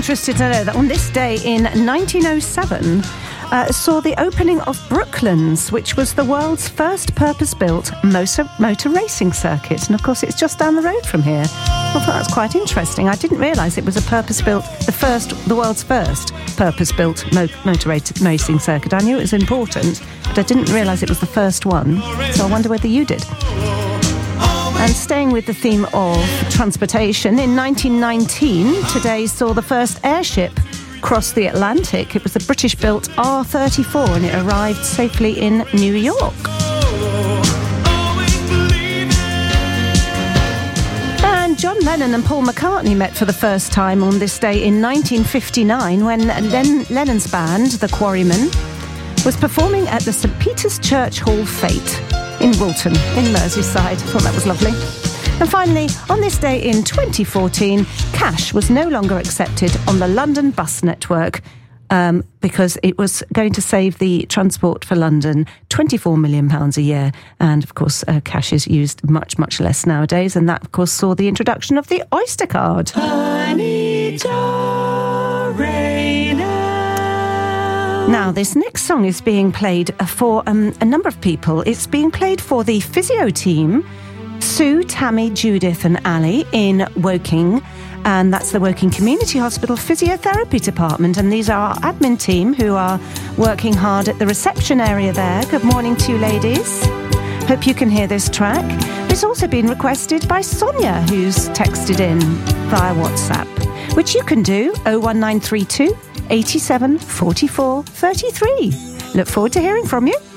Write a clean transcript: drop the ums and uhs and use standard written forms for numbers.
interested to know that on this day in 1907 saw the opening of Brooklands, which was the world's first purpose-built motor racing circuit. And of course, it's just down the road from here. I thought that was quite interesting. I didn't realise it was the world's first purpose-built motor racing circuit. I knew it was important, but I didn't realise it was the first one. So I wonder whether you did. And staying with the theme of transportation, in 1919, today saw the first airship cross the Atlantic. It was the British-built R-34, and it arrived safely in New York. And John Lennon and Paul McCartney met for the first time on this day in 1959 when Lennon's band, The Quarrymen, was performing at the St Peter's Church Hall Fete in Wilton, in Merseyside. I thought that was lovely. And finally, on this day in 2014, cash was no longer accepted on the London bus network because it was going to save the Transport for London £24 million a year. And, of course, cash is used much, much less nowadays. And that, of course, saw the introduction of the Oyster card. Anita Rayner. Now, this next song is being played for a number of people. It's being played for the physio team, Sue, Tammy, Judith and Ali in Woking, and that's the Woking Community Hospital Physiotherapy Department, and these are our admin team who are working hard at the reception area there. Good morning to you, ladies. Hope you can hear this track. It's also been requested by Sonia, who's texted in via WhatsApp, which you can do 01932 87 44 33. Look forward to hearing from you.